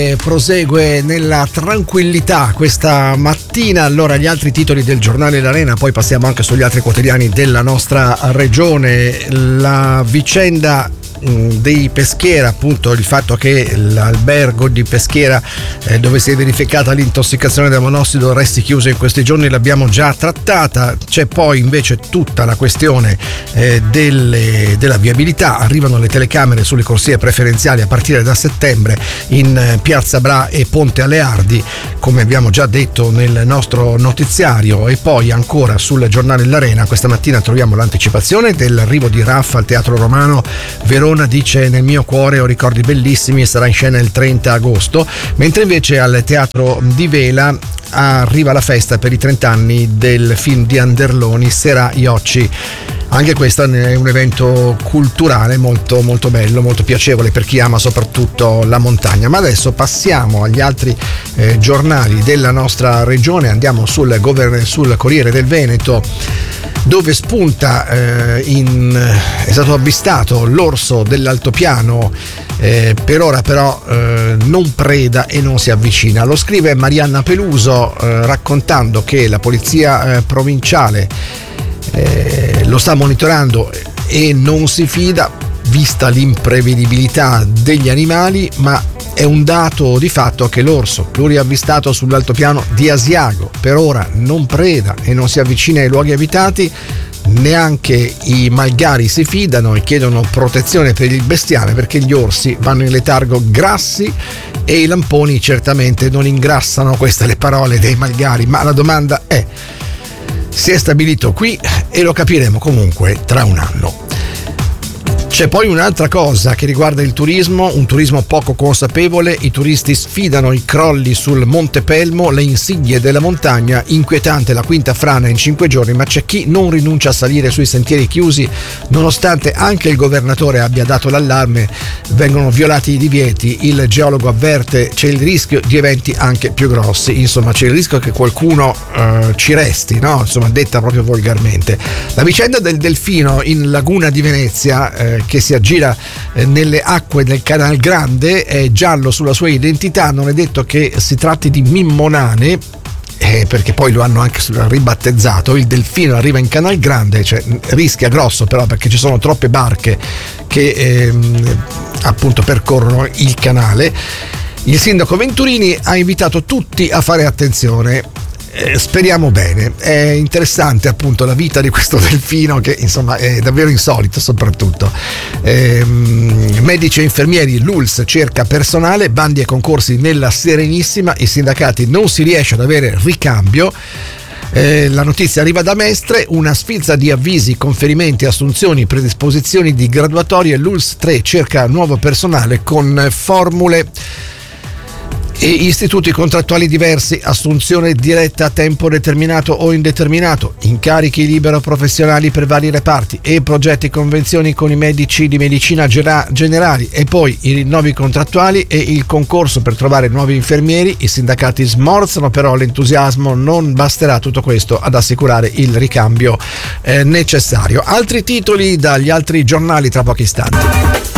Prosegue nella tranquillità questa mattina. Allora, gli altri titoli del giornale L'Arena, poi passiamo anche sugli altri quotidiani della nostra regione. La vicenda dei Peschiera, appunto il fatto che l'albergo di Peschiera dove si è verificata l'intossicazione da monossido resti chiuso in questi giorni, l'abbiamo già trattata. C'è poi invece tutta la questione della viabilità. Arrivano le telecamere sulle corsie preferenziali a partire da settembre in Piazza Bra e Ponte Aleardi, come abbiamo già detto nel nostro notiziario. E poi ancora sul giornale L'Arena questa mattina troviamo l'anticipazione dell'arrivo di Raffa al Teatro Romano. Verona dice: nel mio cuore ho ricordi bellissimi, e sarà in scena il 30 agosto, mentre invece al Teatro di Vela arriva la festa per i 30 anni del film di Anderloni, Sera Iocci. Anche questo è un evento culturale molto molto bello, molto piacevole per chi ama soprattutto la montagna. Ma adesso passiamo agli altri giornali della nostra regione. Andiamo sul Corriere del Veneto, dove spunta è stato avvistato l'orso dell'altopiano. Per ora però non preda e non si avvicina. Lo scrive Marianna Peluso, raccontando che la polizia provinciale lo sta monitorando e non si fida, vista l'imprevedibilità degli animali, ma è un dato di fatto che l'orso pluriavvistato sull'altopiano di Asiago per ora non preda e non si avvicina ai luoghi abitati. Neanche i malgari si fidano e chiedono protezione per il bestiame, perché gli orsi vanno in letargo grassi e i lamponi certamente non ingrassano. Queste le parole dei malgari, ma la domanda è: si è stabilito qui e lo capiremo comunque tra un anno. C'è poi un'altra cosa che riguarda il turismo, un turismo poco consapevole. I turisti sfidano i crolli sul Monte Pelmo, le insidie della montagna. Inquietante la quinta frana in 5 giorni, ma c'è chi non rinuncia a salire sui sentieri chiusi nonostante anche il governatore abbia dato l'allarme. Vengono violati i divieti. Il geologo avverte: c'è il rischio di eventi anche più grossi. Insomma, c'è il rischio che qualcuno ci resti, no? Insomma, detta proprio volgarmente. La vicenda del delfino in Laguna di Venezia, che si aggira nelle acque del Canal Grande, è giallo sulla sua identità. Non è detto che si tratti di Mimmonane, perché poi lo hanno anche ribattezzato. Il delfino arriva in Canal Grande, cioè rischia grosso però, perché ci sono troppe barche che appunto percorrono il canale. Il sindaco Venturini ha invitato tutti a fare attenzione. Speriamo bene. È interessante appunto la vita di questo delfino, che insomma è davvero insolito. Soprattutto medici e infermieri, l'ULSS cerca personale, bandi e concorsi nella Serenissima, i sindacati non si riesce ad avere ricambio. La notizia arriva da Mestre: una sfilza di avvisi, conferimenti, assunzioni, predisposizioni di graduatorie. L'ULSS 3 cerca nuovo personale con formule e istituti contrattuali diversi, assunzione diretta a tempo determinato o indeterminato, incarichi libero professionali per vari reparti e progetti convenzioni con i medici di medicina generali, e poi i rinnovi contrattuali e il concorso per trovare nuovi infermieri. I sindacati smorzano, però l'entusiasmo non basterà tutto questo ad assicurare il ricambio necessario. Altri titoli dagli altri giornali tra pochi istanti.